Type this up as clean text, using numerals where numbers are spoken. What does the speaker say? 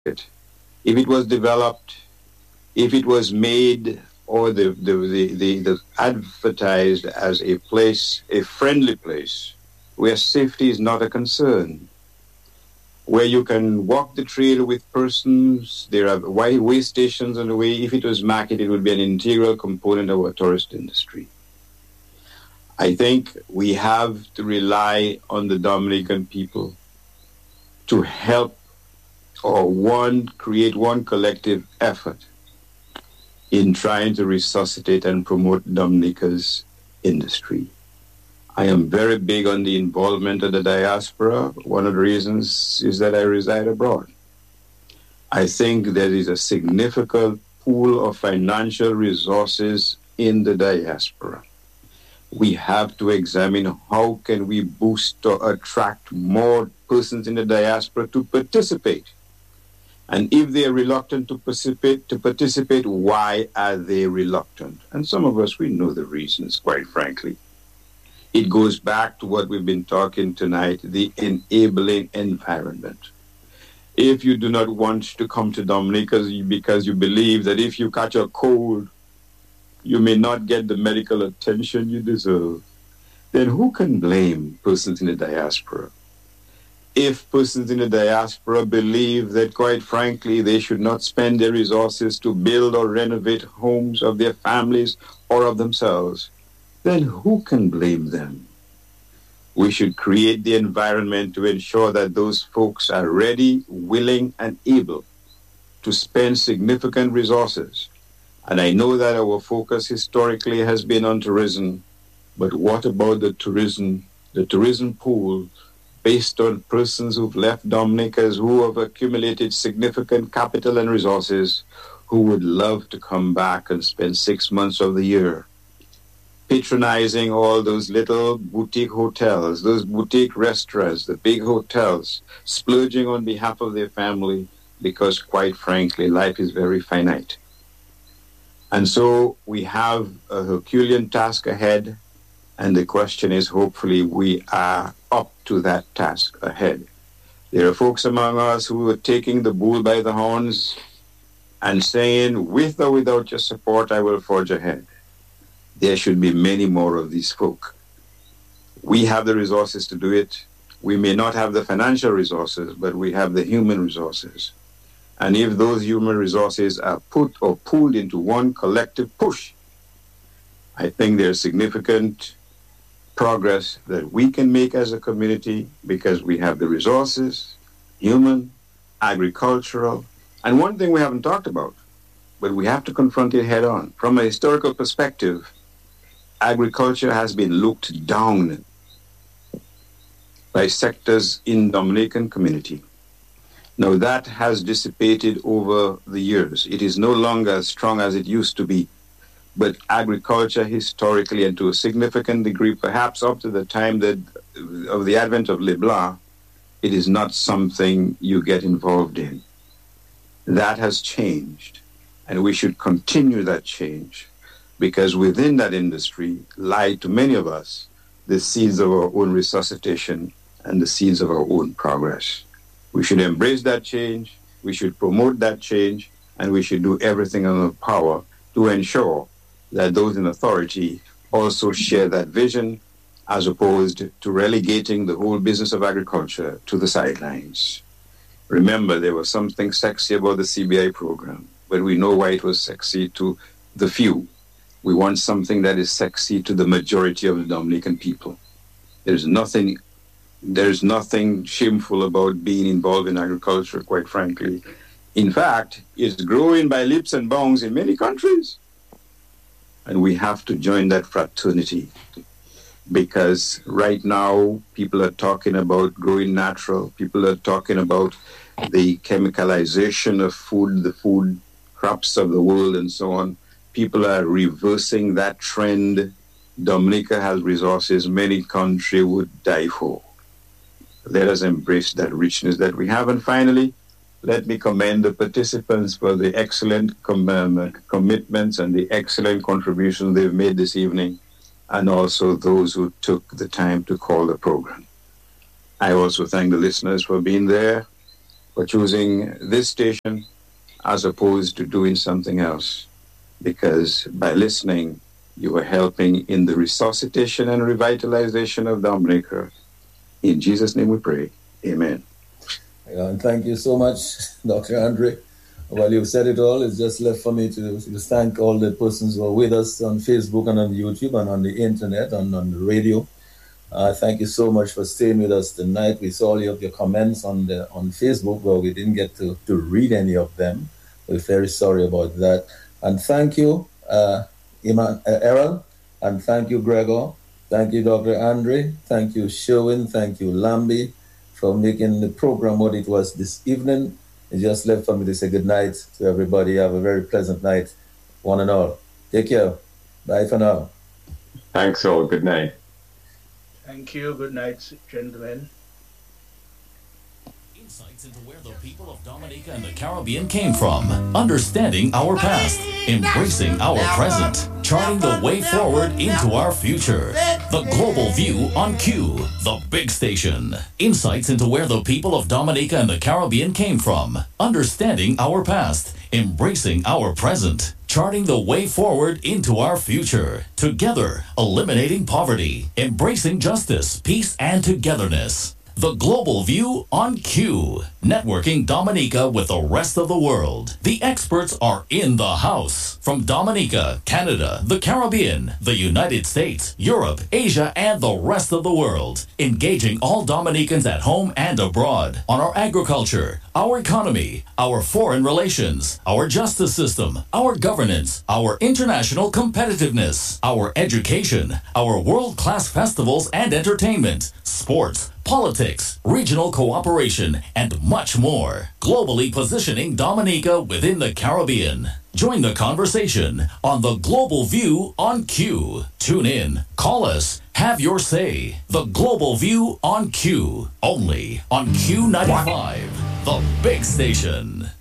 If it was developed, if it was made or the advertised as a place, a friendly place, where safety is not a concern, where you can walk the trail with persons, there are way stations on the way. If it was marketed, it would be an integral component of our tourist industry. I think we have to rely on the Dominican people to help create one collective effort in trying to resuscitate and promote Dominica's industry. I am very big on the involvement of the diaspora. One of the reasons is that I reside abroad. I think there is a significant pool of financial resources in the diaspora. We have to examine how can we boost or attract more persons in the diaspora to participate. And if they are reluctant to participate, why are they reluctant? And some of us, we know the reasons, quite frankly. It goes back to what we've been talking tonight, the enabling environment. If you do not want to come to Dominica because you believe that if you catch a cold, you may not get the medical attention you deserve, then who can blame persons in the diaspora? If persons in the diaspora believe that, quite frankly, they should not spend their resources to build or renovate homes of their families or of themselves, then who can blame them? We should create the environment to ensure that those folks are ready, willing, and able to spend significant resources. And I know that our focus historically has been on tourism, but what about the tourism pool based on persons who've left Dominica, who have accumulated significant capital and resources, who would love to come back and spend 6 months of the year patronizing all those little boutique hotels, those boutique restaurants, the big hotels, splurging on behalf of their family, because quite frankly, life is very finite. And so we have a Herculean task ahead, and the question is, hopefully we are up to that task ahead. There are folks among us who are taking the bull by the horns and saying, with or without your support, I will forge ahead. There should be many more of these folk. We have the resources to do it. We may not have the financial resources, but we have the human resources. And if those human resources are put or pooled into one collective push, I think there's significant progress that we can make as a community because we have the resources, human, agricultural. And one thing we haven't talked about, but we have to confront it head on. From a historical perspective, agriculture has been looked down by sectors in Dominican community. Now that has dissipated over the years. It is no longer as strong as it used to be. But agriculture historically, and to a significant degree, perhaps up to the time of the advent of Leblanc, it is not something you get involved in. That has changed, and we should continue that change, because within that industry lie, to many of us, the seeds of our own resuscitation and the seeds of our own progress. We should embrace that change, we should promote that change, and we should do everything in our power to ensure that those in authority also share that vision, as opposed to relegating the whole business of agriculture to the sidelines. Remember, there was something sexy about the CBI program, but we know why it was sexy to the few. We want something that is sexy to the majority of the Dominican people. There's nothing shameful about being involved in agriculture, quite frankly. In fact, it's growing by leaps and bounds in many countries. And we have to join that fraternity, because right now people are talking about growing natural. People are talking about the chemicalization of food, the food crops of the world and so on. People are reversing that trend. Dominica has resources many countries would die for. Let us embrace that richness that we have. And finally, let me commend the participants for the excellent commitments and the excellent contributions they've made this evening, and also those who took the time to call the program. I also thank the listeners for being there. for choosing this station as opposed to doing something else, because by listening, you are helping in the resuscitation and revitalization of Dominica. In Jesus' name we pray. Amen. And thank you so much, Dr. Andre. Well, you've said it all. It's just left for me to thank all the persons who are with us on Facebook and on YouTube and on the internet and on the radio. Thank you so much for staying with us tonight. We saw all of your comments on Facebook, but we didn't get to read any of them. We're very sorry about that. And thank you, Errol, and thank you, Gregor. Thank you, Dr. Andre. Thank you, Sherwin. Thank you, Lambi, for making the program what it was this evening. It's just left for me to say good night to everybody. Have a very pleasant night, one and all. Take care. Bye for now. Thanks all. Good night. Thank you. Good night, gentlemen. Insights into where the people of Dominica and the Caribbean came from, understanding our past, embracing our present, charting the way forward into our future. The Global View on Q, the big station. Insights into where the people of Dominica and the Caribbean came from, understanding our past, embracing our present, charting the way forward into our future. Together, eliminating poverty, embracing justice, peace, and togetherness. The Global View on Q. Networking Dominica with the rest of the world. The experts are in the house. From Dominica, Canada, the Caribbean, the United States, Europe, Asia, and the rest of the world. Engaging all Dominicans at home and abroad on our agriculture, our economy, our foreign relations, our justice system, our governance, our international competitiveness, our education, our world-class festivals and entertainment, sports, politics, regional cooperation, and much more. Globally positioning Dominica within the Caribbean. Join the conversation on the Global View on Q. Tune in, call us, have your say. The Global View on Q. Only on Q95, the big station.